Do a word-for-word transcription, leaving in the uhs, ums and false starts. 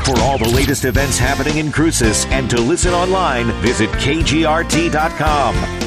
For all the latest events happening in Cruces and to listen online, visit K G R T dot com.